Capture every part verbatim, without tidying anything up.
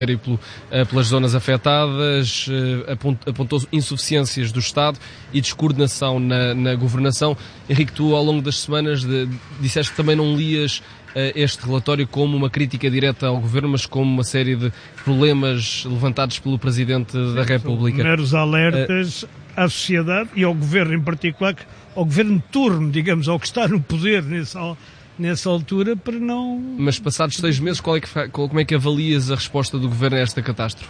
e pelo, pelas zonas afetadas, apontou insuficiências do Estado e descoordenação na, na governação. Henrique, tu ao longo das semanas de, disseste que também não lias este relatório como uma crítica direta ao Governo, mas como uma série de problemas levantados pelo Presidente da República. Meros alertas uh, à sociedade e ao Governo em particular, ao Governo de turno, digamos, ao que está no poder nesse nessa altura, para não... Mas passados seis meses, qual é que, como é que avalias a resposta do Governo a esta catástrofe?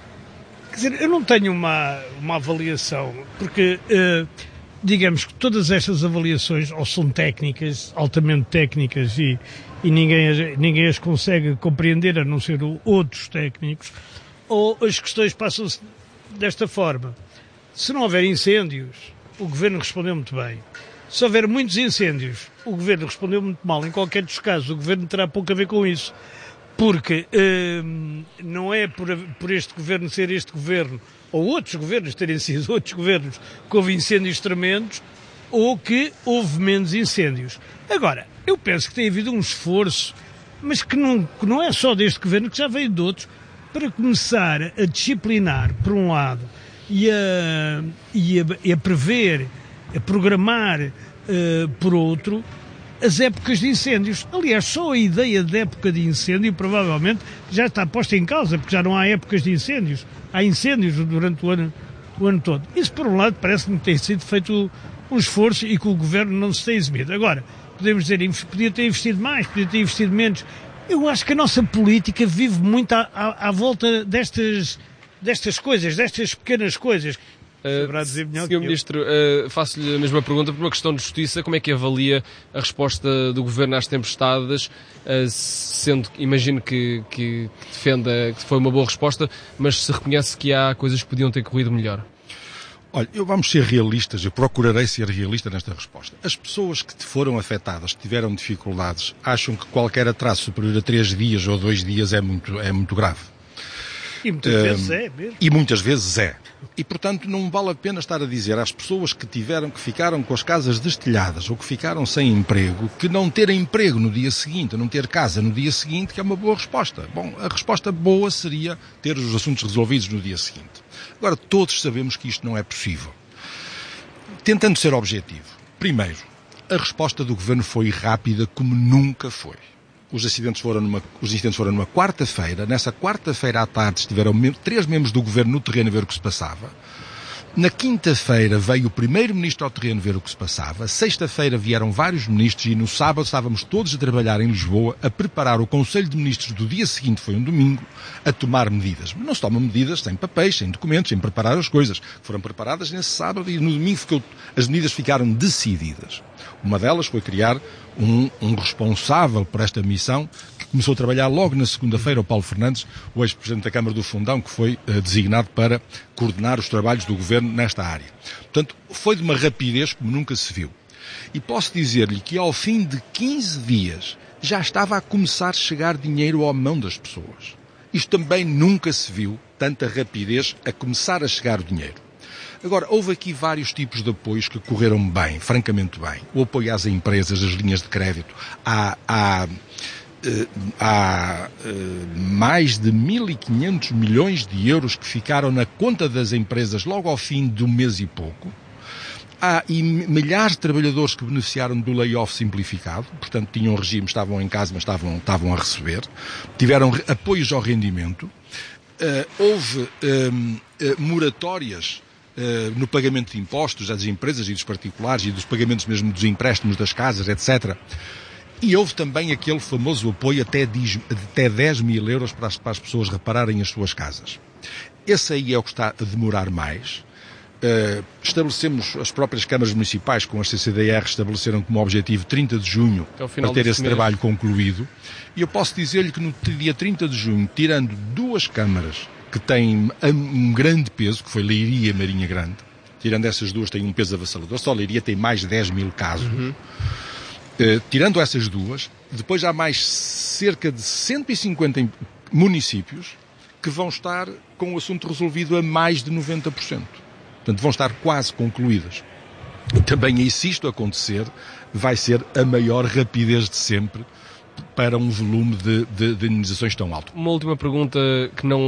Quer dizer, eu não tenho uma, uma avaliação, porque, uh, digamos que todas estas avaliações ou são técnicas, altamente técnicas, e, e ninguém, ninguém as consegue compreender, a não ser outros técnicos, ou as questões passam-se desta forma. Se não houver incêndios, o Governo respondeu muito bem. Se houver muitos incêndios, o Governo respondeu muito mal. Em qualquer dos casos, o Governo terá pouco a ver com isso. Porque hum, não é por, por este Governo ser este Governo, ou outros governos terem sido outros governos, que houve incêndios tremendos, ou que houve menos incêndios. Agora, eu penso que tem havido um esforço, mas que não, que não é só deste Governo, que já veio de outros, para começar a disciplinar, por um lado, e a, e a, e a prever, a programar, uh, por outro, as épocas de incêndios. Aliás, só a ideia de época de incêndio provavelmente já está posta em causa, porque já não há épocas de incêndios. Há incêndios durante o ano, o ano todo. Isso, por um lado, parece-me que tem sido feito um esforço e que o Governo não se tem exibido. Agora, podemos dizer, podia ter investido mais, podia ter investido menos. Eu acho que a nossa política vive muito à, à, à volta destas, destas coisas, destas pequenas coisas. Uh, senhor Ministro, uh, faço-lhe a mesma pergunta por uma questão de justiça. Como é que avalia a resposta do Governo às tempestades, uh, sendo, imagino que, que defenda que foi uma boa resposta, mas se reconhece que há coisas que podiam ter corrido melhor? Olha, eu vamos ser realistas, eu procurarei ser realista nesta resposta. As pessoas que foram afetadas, que tiveram dificuldades, acham que qualquer atraso superior a três dias ou dois dias é muito, é muito grave. E muitas um, vezes é mesmo. E muitas vezes é. E, portanto, não vale a pena estar a dizer às pessoas que tiveram, que ficaram com as casas destelhadas ou que ficaram sem emprego, que não ter emprego no dia seguinte, não ter casa no dia seguinte, que é uma boa resposta. Bom, a resposta boa seria ter os assuntos resolvidos no dia seguinte. Agora, todos sabemos que isto não é possível. Tentando ser objetivo, primeiro, a resposta do Governo foi rápida como nunca foi. Os acidentes foram numa, os incidentes foram numa quarta-feira. Nessa quarta-feira à tarde estiveram mem- três membros do Governo no terreno a ver o que se passava. Na quinta-feira veio o primeiro-ministro ao terreno ver o que se passava. Sexta-feira vieram vários ministros e no sábado estávamos todos a trabalhar em Lisboa a preparar o Conselho de Ministros do dia seguinte, foi um domingo, a tomar medidas. Mas não se tomam medidas sem papéis, sem documentos, sem preparar as coisas. Foram preparadas nesse sábado e no domingo ficou, as medidas ficaram decididas. Uma delas foi criar um, um responsável por esta missão, que começou a trabalhar logo na segunda-feira, o Paulo Fernandes, o ex-presidente da Câmara do Fundão, que foi uh, designado para coordenar os trabalhos do Governo nesta área. Portanto, foi de uma rapidez como nunca se viu. E posso dizer-lhe que ao fim de quinze dias já estava a começar a chegar dinheiro à mão das pessoas. Isto também nunca se viu, tanta rapidez a começar a chegar o dinheiro. Agora, houve aqui vários tipos de apoios que correram bem, francamente bem. O apoio às empresas, as linhas de crédito. Há, há, há mais de mil e quinhentos milhões de euros que ficaram na conta das empresas logo ao fim de um mês e pouco. Há e milhares de trabalhadores que beneficiaram do layoff simplificado, portanto tinham regime, estavam em casa, mas estavam, estavam a receber. Tiveram apoios ao rendimento. Uh, houve uh, uh, moratórias Uh, no pagamento de impostos das empresas e dos particulares e dos pagamentos mesmo dos empréstimos das casas, etcétera. E houve também aquele famoso apoio até, até dez mil euros para as, para as pessoas repararem as suas casas. Esse aí é o que está a demorar mais. Uh, estabelecemos, as próprias câmaras municipais com as C C D R estabeleceram como objetivo trinta de junho para ter esse mês. Trabalho concluído. E eu posso dizer-lhe que no dia trinta de junho, tirando duas câmaras que têm um grande peso, que foi Leiria e Marinha Grande, tirando essas duas têm um peso avassalador, só Leiria tem mais de dez mil casos, uhum. uh, tirando essas duas, depois há mais cerca de cento e cinquenta municípios que vão estar com o assunto resolvido a mais de noventa por cento. Portanto, vão estar quase concluídas. Também aí, se isto acontecer, vai ser a maior rapidez de sempre para um volume de, de, de indenizações tão alto. Uma última pergunta que não